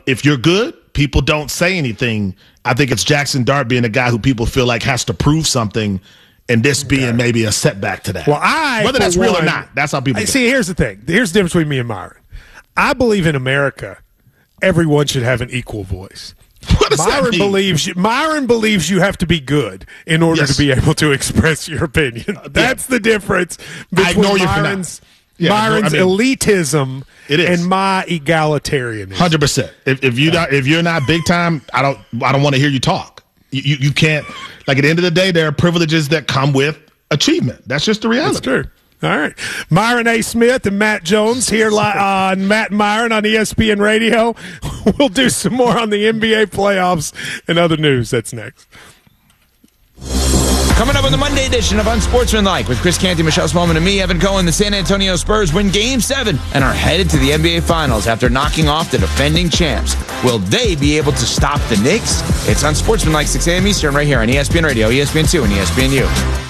if you're good, people don't say anything. I think it's Jackson Dart being a guy who people feel like has to prove something, and this being maybe a setback to that. Well, whether that's real or not, that's how people see. Here's the thing. Here's the difference between me and Myron. I believe in America, everyone should have an equal voice. Myron believes you have to be good in order to be able to express your opinion. That's the difference between Myron's elitism and my egalitarianism. 100%. If you're not big time, I don't want to hear you talk. You can't. Like, at the end of the day, there are privileges that come with achievement. That's just the reality. That's true. All right. Myron A. Smith and Matt Jones here on Matt and Myron on ESPN Radio. We'll do some more on the NBA playoffs and other news. That's next. Coming up on the Monday edition of Unsportsmanlike with Chris Canty, Michelle Smallman, and me, Evan Cohen, the San Antonio Spurs win Game 7 and are headed to the NBA Finals after knocking off the defending champs. Will they be able to stop the Knicks? It's Unsportsmanlike, 6 a.m. Eastern, right here on ESPN Radio, ESPN2, and ESPNU.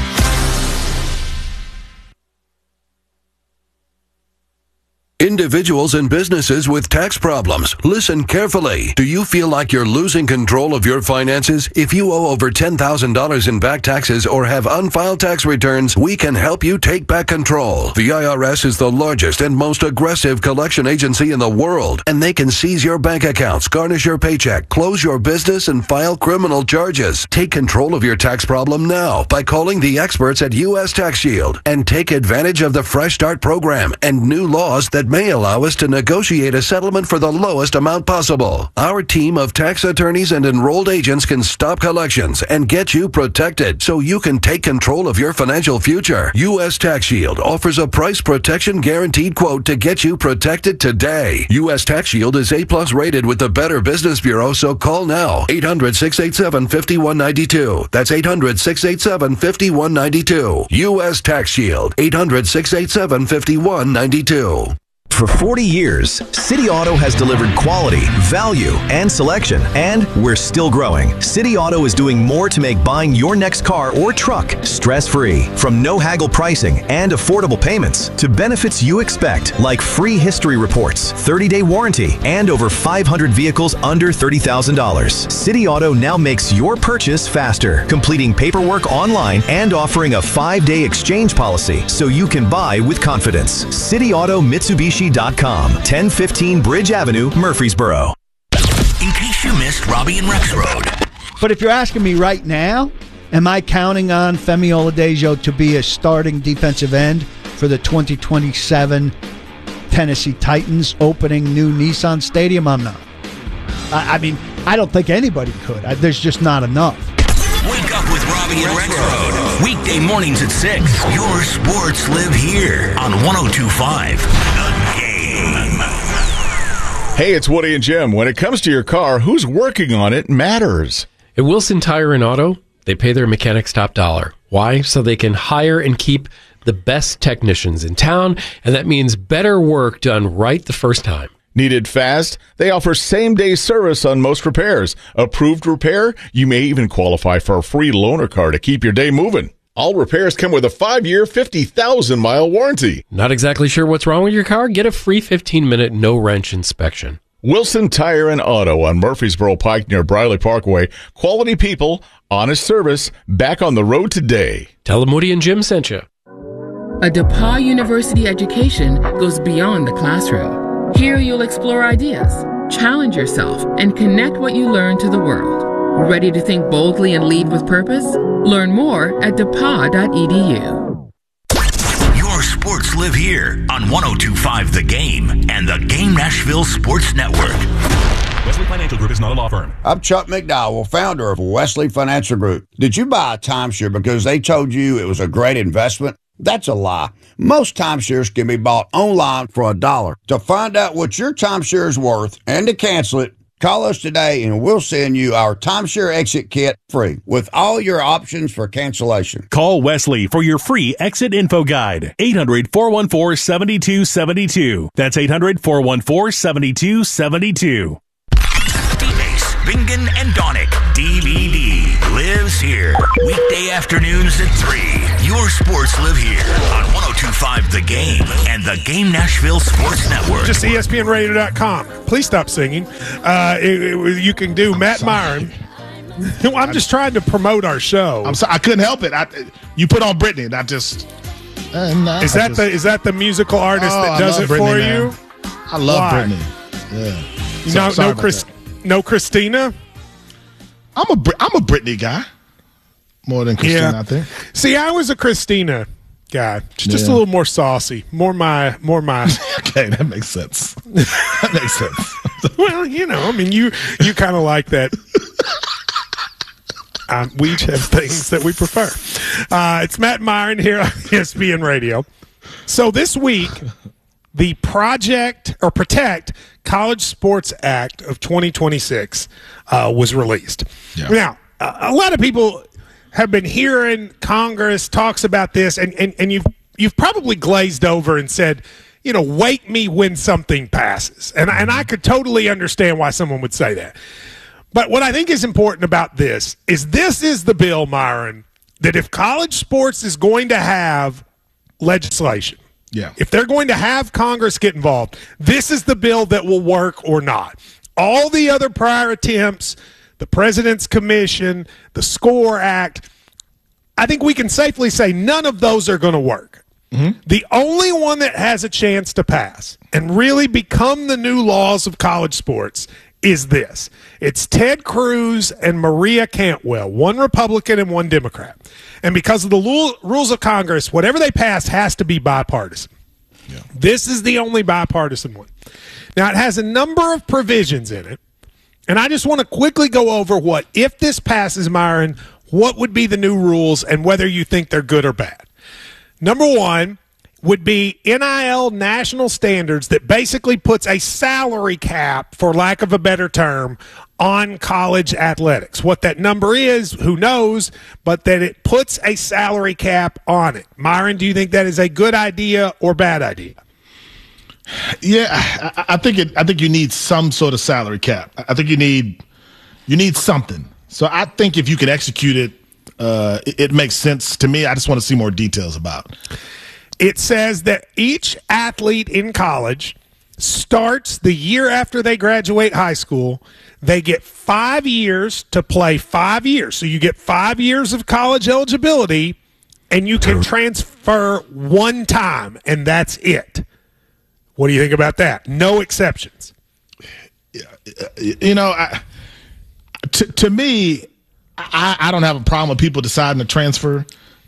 Individuals and businesses with tax problems, listen carefully. Do you feel like you're losing control of your finances? If you owe over $10,000 in back taxes or have unfiled tax returns, we can help you take back control. The IRS is the largest and most aggressive collection agency in the world, and they can seize your bank accounts, garnish your paycheck, close your business, and file criminal charges. Take control of your tax problem now by calling the experts at U.S. Tax Shield and take advantage of the Fresh Start program and new laws that may allow us to negotiate a settlement for the lowest amount possible. Our team of tax attorneys and enrolled agents can stop collections and get you protected so you can take control of your financial future. U.S. Tax Shield offers a price protection guaranteed quote to get you protected today. U.S. Tax Shield is A+ rated with the Better Business Bureau, so call now. 800-687-5192. That's 800-687-5192. U.S. Tax Shield. 800-687-5192. For 40 years, City Auto has delivered quality, value, and selection, and we're still growing. City Auto is doing more to make buying your next car or truck stress-free. From no-haggle pricing and affordable payments to benefits you expect, like free history reports, 30-day warranty, and over 500 vehicles under $30,000. City Auto now makes your purchase faster, completing paperwork online and offering a 5-day exchange policy so you can buy with confidence. City Auto Mitsubishi.com, 1015 Bridge Avenue, Murfreesboro. In case you missed Robbie and Rex Road. But if you're asking me right now, am I counting on Femi Oladejo to be a starting defensive end for the 2027 Tennessee Titans opening new Nissan Stadium? I'm not. I mean, I don't think anybody could. There's just not enough. Wake up with Robbie and Rex Road. Weekday mornings at 6. Your sports live here on 102.5 The Game. Hey, it's Woody and Jim. When it comes to your car, who's working on it matters. At Wilson Tire and Auto, they pay their mechanics top dollar. Why? So they can hire and keep the best technicians in town, and that means better work done right the first time. Needed fast? They offer same-day service on most repairs. Approved repair? You may even qualify for a free loaner car to keep your day moving. All repairs come with a 5-year, 50,000-mile warranty. Not exactly sure what's wrong with your car? Get a free 15-minute no-wrench inspection. Wilson Tire and Auto on Murfreesboro Pike near Briley Parkway. Quality people, honest service, back on the road today. Tell them Woody and Jim sent you. A DePauw University education goes beyond the classroom. Here you'll explore ideas, challenge yourself, and connect what you learn to the world. Ready to think boldly and lead with purpose? Learn more at depaw.edu. Your sports live here on 102.5 The Game and the Game Nashville Sports Network. Wesley Financial Group is not a law firm. I'm Chuck McDowell, founder of Wesley Financial Group. Did you buy a timeshare because they told you it was a great investment? That's a lie. Most timeshares can be bought online for $1. To find out what your timeshare is worth and to cancel it, call us today and we'll send you our timeshare exit kit free with all your options for cancellation. Call Wesley for your free exit info guide. 800-414-7272. That's 800-414-7272. Bingen and Donick DVD lives here. Weekday afternoons at 3. Your sports live here on 102.5 The Game and the Game Nashville Sports Network. Just ESPNradio.com. Please stop singing. You can do Matt Myron. Well, I'm just trying to promote our show. I'm sorry, I couldn't help it. You put on Britney, and I just. Is that the musical artist that does it Britney, for man. you? I love Why? Britney. Yeah. No Christina. I'm a Britney guy more than Christina. I think. See, I was a Christina guy. She's just a little more saucy. More my. Okay, that makes sense. That makes sense. Well, I mean, you kind of like that. We each have things that we prefer. It's Matt Myron here on ESPN Radio. So this week, the Protect College Sports Act of 2026 was released. Yeah. Now, a lot of people have been hearing Congress talks about this, and you've probably glazed over and said, wake me when something passes. And I could totally understand why someone would say that. But what I think is important about this is the bill, Myron, that if college sports is going to have legislation, if they're going to have Congress get involved, this is the bill that will work or not. All the other prior attempts, the President's Commission, the SCORE Act, I think we can safely say none of those are going to work. Mm-hmm. The only one that has a chance to pass and really become the new laws of college sports is this. It's Ted Cruz and Maria Cantwell, one Republican and one Democrat. And because of the rules of Congress, whatever they pass has to be bipartisan. Yeah. This is the only bipartisan one. Now, it has a number of provisions in it, and I just want to quickly go over if this passes, Myron, what would be the new rules and whether you think they're good or bad. Number one would be NIL national standards that basically puts a salary cap, for lack of a better term, on college athletics. What that number is, who knows, but that it puts a salary cap on it. Myron, do you think that is a good idea or bad idea? Yeah, I think you need some sort of salary cap. I think you need something. So I think if you can execute it, it makes sense to me. I just want to see more details about it. It says that each athlete in college starts the year after they graduate high school. They get 5 years to play 5 years. So you get 5 years of college eligibility, and you can transfer one time, and that's it. What do you think about that? No exceptions. To me, I don't have a problem with people deciding to transfer.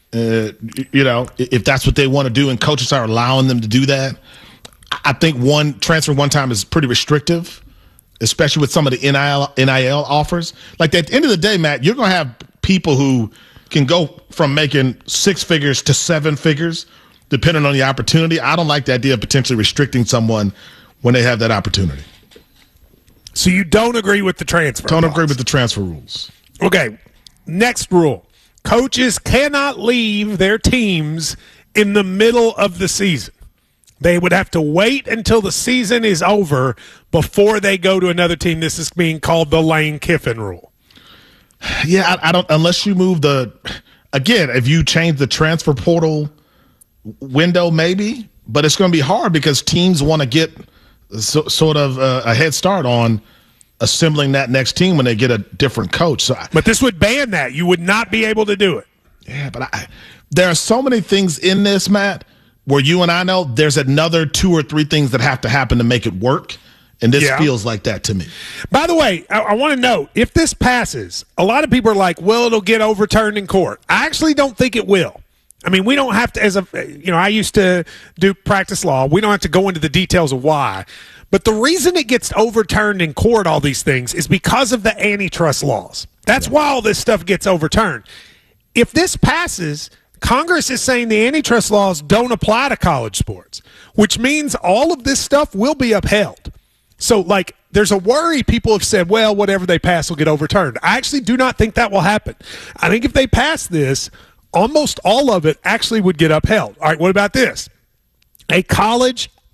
If that's what they want to do and coaches are allowing them to do that, I think transfer one time is pretty restrictive, especially with some of the NIL offers. Like at the end of the day, Matt, you're going to have people who can go from making 6 figures to 7 figures, depending on the opportunity. I don't like the idea of potentially restricting someone when they have that opportunity. So you don't agree with the transfer? Don't agree with the transfer rules. Okay, next rule. Coaches cannot leave their teams in the middle of the season. They would have to wait until the season is over before they go to another team. This is being called the Lane Kiffin rule. Yeah, I don't, unless you move if you change the transfer portal window, maybe, but it's going to be hard because teams want to get sort of a head start on assembling that next team when they get a different coach. But this would ban that. You would not be able to do it. Yeah, but there are so many things in this, Matt, where you and I know there's another 2 or 3 things that have to happen to make it work, and this feels like that to me. By the way, I want to note, if this passes, a lot of people are like, well, it'll get overturned in court. I actually don't think it will. I mean, we don't have to, I used to do practice law. We don't have to go into the details of why. But the reason it gets overturned in court, all these things, is because of the antitrust laws. That's why all this stuff gets overturned. If this passes, Congress is saying the antitrust laws don't apply to college sports, which means all of this stuff will be upheld. So, there's a worry people have said, well, whatever they pass will get overturned. I actually do not think that will happen. I think if they pass this, almost all of it actually would get upheld. All right, what about this? A college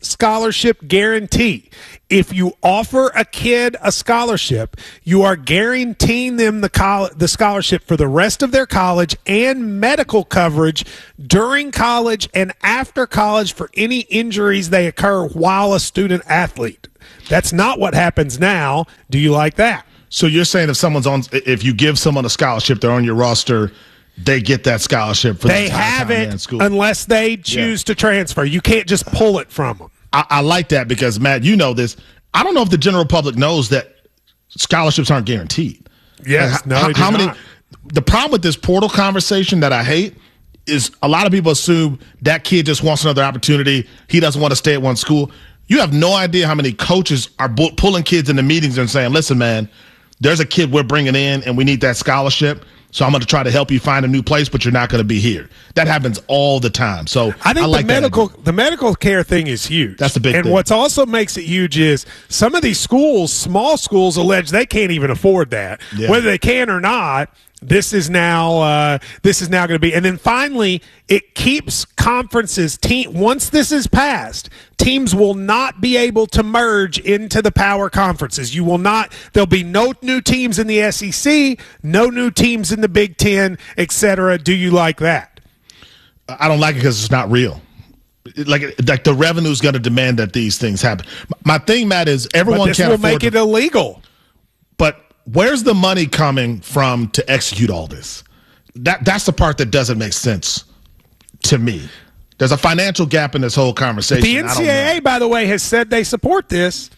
scholarship guarantee. If you offer a kid a scholarship, you are guaranteeing them the scholarship for the rest of their college and medical coverage during college and after college for any injuries they occur while a student athlete. That's not what happens now. Do you like that? So you're saying if you give someone a scholarship, they're on your roster, they get that scholarship for the entire time they're in school. Unless they choose to transfer. You can't just pull it from them. I like that because, Matt, you know this. I don't know if the general public knows that scholarships aren't guaranteed. Yes, The problem with this portal conversation that I hate is a lot of people assume that kid just wants another opportunity. He doesn't want to stay at one school. You have no idea how many coaches are pulling kids into meetings and saying, listen, man, there's a kid we're bringing in and we need that scholarship. So I'm going to try to help you find a new place, but you're not going to be here. That happens all the time. So I think the medical care thing is huge. That's the big thing. And what also makes it huge is some of these schools, small schools, allege they can't even afford that. Yeah. Whether they can or not, this is now going to be. And then finally, it keeps conferences. Once this is passed, teams will not be able to merge into the power conferences. You will not. There'll be no new teams in the SEC, no new teams in the Big Ten, etc. Do you like that? I don't like it because it's not real. Like the revenue is going to demand that these things happen. My thing, Matt, is everyone can't afford. This will make it illegal. But where's the money coming from to execute all this? That's the part that doesn't make sense to me. There's a financial gap in this whole conversation. The NCAA, by the way, has said they support this.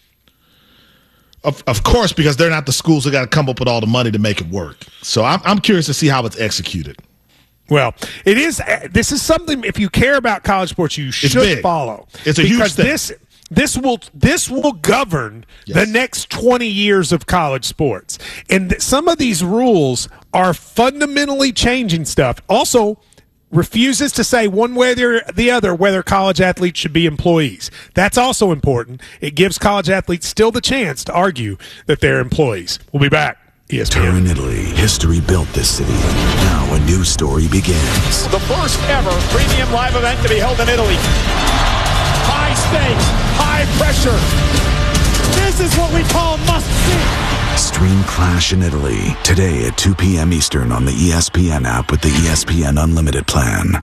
Of course, because they're not the schools that got to come up with all the money to make it work. So I'm curious to see how it's executed. Well, it is. This is something, if you care about college sports, you should follow. It's a huge thing. This will govern the next 20 years of college sports. And some of these rules are fundamentally changing stuff. Also, refuses to say one way or the other whether college athletes should be employees. That's also important. It gives college athletes still the chance to argue that they're employees. We'll be back. ESPN. Turin, Italy. History built this city. Now a new story begins. The first ever premium live event to be held in Italy. High stakes, high pressure. This is what we call must-see. Stream Clash in Italy today at 2 p.m. Eastern on the ESPN app with the ESPN Unlimited plan.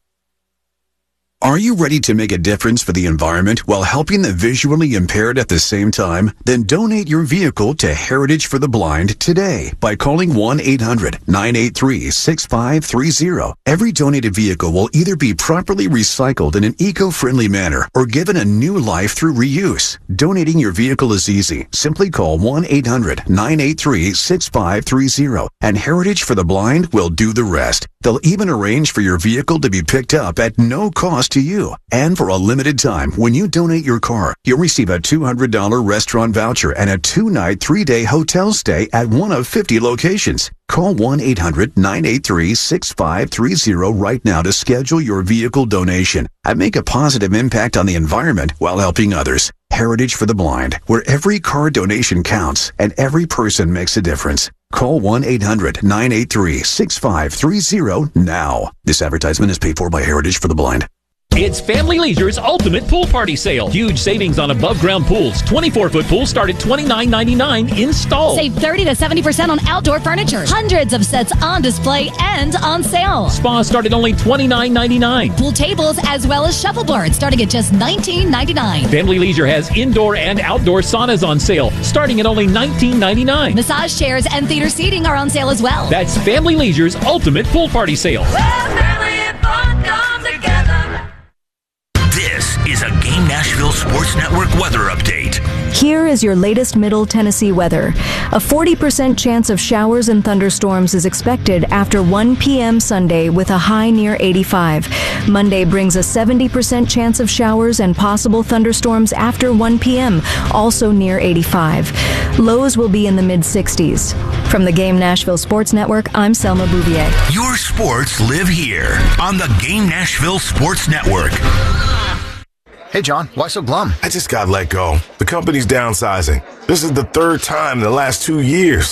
Are you ready to make a difference for the environment while helping the visually impaired at the same time? Then donate your vehicle to Heritage for the Blind today by calling 1-800-983-6530. Every donated vehicle will either be properly recycled in an eco-friendly manner or given a new life through reuse. Donating your vehicle is easy. Simply call 1-800-983-6530 and Heritage for the Blind will do the rest. They'll even arrange for your vehicle to be picked up at no cost to you. And for a limited time, when you donate your car, you'll receive a $200 restaurant voucher and a 2-night, 3-day hotel stay at one of 50 locations. Call 1-800-983-6530 right now to schedule your vehicle donation and make a positive impact on the environment while helping others. Heritage for the Blind, where every car donation counts and every person makes a difference. Call 1-800-983-6530 now. This advertisement is paid for by Heritage for the Blind. It's Family Leisure's ultimate pool party sale. Huge savings on above-ground pools. 24-foot pools start at $29.99 installed. Save 30 to 70% on outdoor furniture. Hundreds of sets on display and on sale. Spas start at only $29.99. Pool tables as well as shuffleboards starting at just $19.99. Family Leisure has indoor and outdoor saunas on sale starting at only $19.99. Massage chairs and theater seating are on sale as well. That's Family Leisure's ultimate pool party sale. Family and fun come together. This is a Game Nashville Sports Network weather update. Here is your latest Middle Tennessee weather. A 40% chance of showers and thunderstorms is expected after 1 p.m. Sunday with a high near 85. Monday brings a 70% chance of showers and possible thunderstorms after 1 p.m., also near 85. Lows will be in the mid-60s. From the Game Nashville Sports Network, I'm Selma Bouvier. Your sports live here on the Game Nashville Sports Network. Hey, John, why so glum? I just got let go. The company's downsizing. This is the third time in the last 2 years.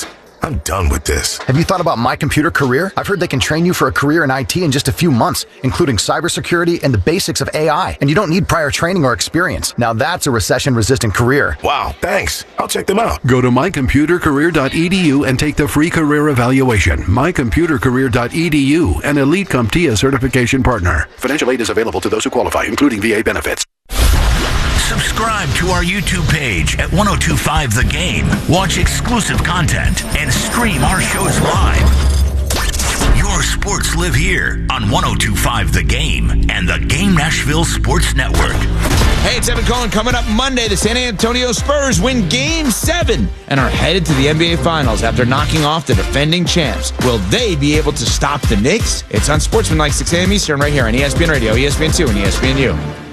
I'm done with this. Have you thought about My Computer Career? I've heard they can train you for a career in IT in just a few months, including cybersecurity and the basics of AI. And you don't need prior training or experience. Now that's a recession-resistant career. Wow, thanks. I'll check them out. Go to mycomputercareer.edu and take the free career evaluation. Mycomputercareer.edu, an Elite CompTIA certification partner. Financial aid is available to those who qualify, including VA benefits. Subscribe to our YouTube page at 1025 The Game. Watch exclusive content and stream our shows live. Your sports live here on 1025 The Game and the Game Nashville Sports Network. Hey, it's Evan Cohen. Coming up Monday, the San Antonio Spurs win Game 7 and are headed to the NBA Finals after knocking off the defending champs. Will they be able to stop the Knicks? It's on Sportsmanlike 6 a.m. Eastern right here on ESPN Radio, ESPN2, and ESPNU.